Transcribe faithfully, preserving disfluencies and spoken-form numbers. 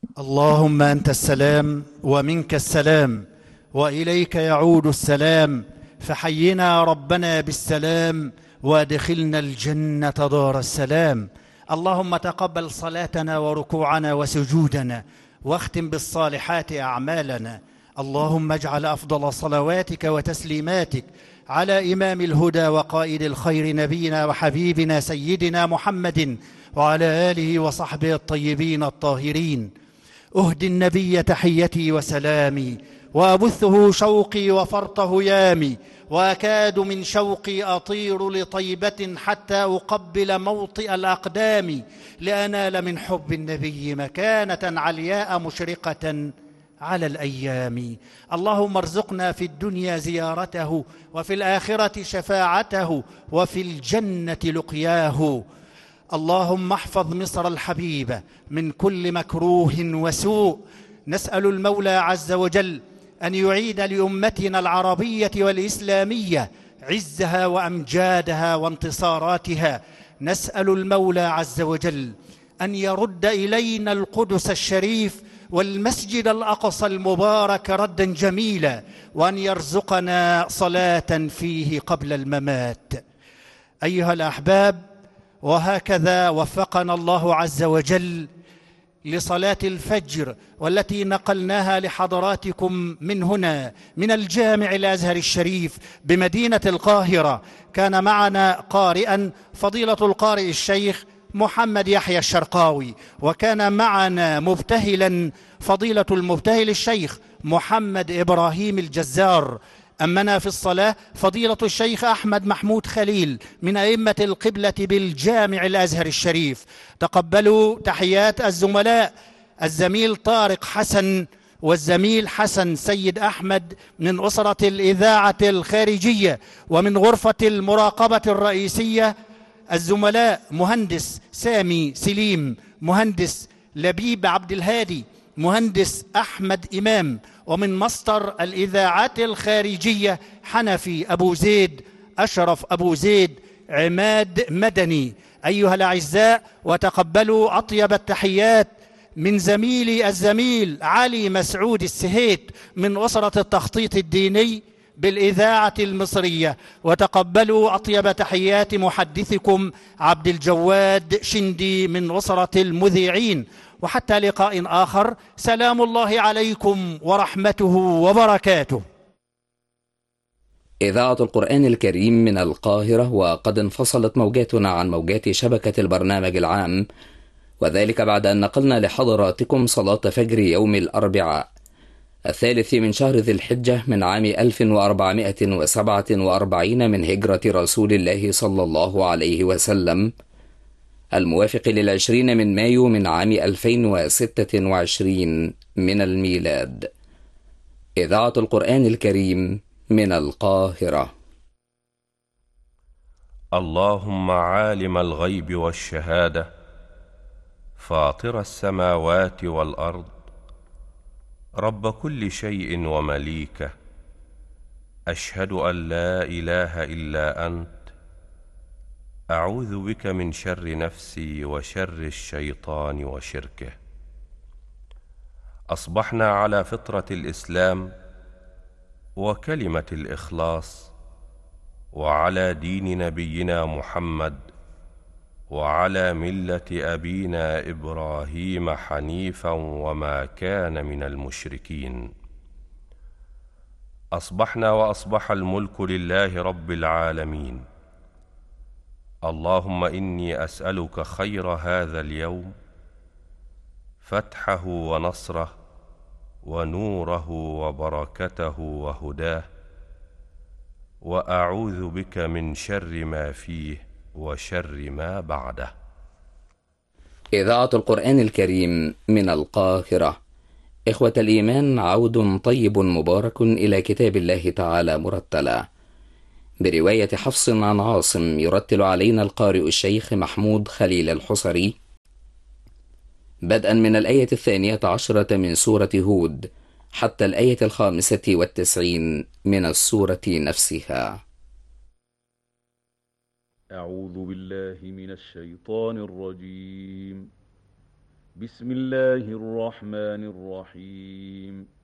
اللهم أنت السلام ومنك السلام وإليك يعود السلام، فحينا ربنا بالسلام وادخلنا الجنة دار السلام. اللهم تقبل صلاتنا وركوعنا وسجودنا، واختم بالصالحات أعمالنا. اللهم اجعل أفضل صلواتك وتسليماتك على إمام الهدى وقائد الخير نبينا وحبيبنا سيدنا محمد وعلى آله وصحبه الطيبين الطاهرين. أهدي النبي تحيتي وسلامي، وأبثه شوقي وفرط هيامي، وأكاد من شوقي أطير لطيبة حتى أقبل موطئ الأقدام، لأنال من حب النبي مكانة علياء مشرقة على الأيام. اللهم ارزقنا في الدنيا زيارته، وفي الآخرة شفاعته، وفي الجنة لقياه. اللهم احفظ مصر الحبيبة من كل مكروه وسوء. نسأل المولى عز وجل أن يعيد لأمتنا العربية والإسلامية عزها وأمجادها وانتصاراتها. نسأل المولى عز وجل أن يرد إلينا القدس الشريف والمسجد الأقصى المبارك ردا جميلا، وأن يرزقنا صلاة فيه قبل الممات. أيها الأحباب، وهكذا وفقنا الله عز وجل لصلاة الفجر، والتي نقلناها لحضراتكم من هنا من الجامع الأزهر الشريف بمدينة القاهرة. كان معنا قارئا فضيلة القارئ الشيخ محمد يحيى الشرقاوي، وكان معنا مبتهلا فضيلة المبتهل الشيخ محمد إبراهيم الجزار. أمنا في الصلاة فضيلة الشيخ أحمد محمود خليل من أئمة القبلة بالجامع الأزهر الشريف. تقبلوا تحيات الزملاء الزميل طارق حسن والزميل حسن سيد أحمد من أسرة الإذاعة الخارجية، ومن غرفة المراقبة الرئيسية الزملاء مهندس سامي سليم، مهندس لبيب عبد الهادي، مهندس أحمد إمام، ومن مصدر الإذاعات الخارجية حنفي أبو زيد، أشرف أبو زيد، عماد مدني. أيها الأعزاء، وتقبلوا أطيب التحيات من زميلي الزميل علي مسعود السهيت من أسرة التخطيط الديني بالإذاعة المصرية. وتقبلوا أطيب تحيات محدثكم عبد الجواد شندي من أسرة المذيعين. وحتى لقاء آخر، سلام الله عليكم ورحمته وبركاته. إذاعة القرآن الكريم من القاهرة، وقد انفصلت موجاتنا عن موجات شبكة البرنامج العام، وذلك بعد أن نقلنا لحضراتكم صلاة فجر يوم الأربعاء الثالث من شهر ذي الحجة من عام ألف وأربعمائة وسبعة وأربعين من هجرة رسول الله صلى الله عليه وسلم، الموافق للعشرين من مايو من عام ألفين وستة وعشرين من الميلاد. إذاعة القرآن الكريم من القاهرة. اللهم عالم الغيب والشهادة، فاطر السماوات والأرض، رب كل شيء ومليكه، أشهد أن لا إله إلا أنت، أعوذ بك من شر نفسي وشر الشيطان وشركه. أصبحنا على فطرة الإسلام وكلمة الإخلاص، وعلى دين نبينا محمد، وعلى ملة أبينا إبراهيم حنيفا وما كان من المشركين. أصبحنا وأصبح الملك لله رب العالمين. اللهم إني أسألك خير هذا اليوم، فتحه ونصره ونوره وبركته وهداه، وأعوذ بك من شر ما فيه وشر ما بعده. إذاعة القرآن الكريم من القاهرة. إخوة الإيمان، عود طيب مبارك إلى كتاب الله تعالى مرتلا، برواية حفص عن عاصم، يرتل علينا القارئ الشيخ محمود خليل الحصري، بدءا من الآية الثانية عشرة من سورة هود حتى الآية الخامسة والتسعين من السورة نفسها. أعوذ بالله من الشيطان الرجيم. بسم الله الرحمن الرحيم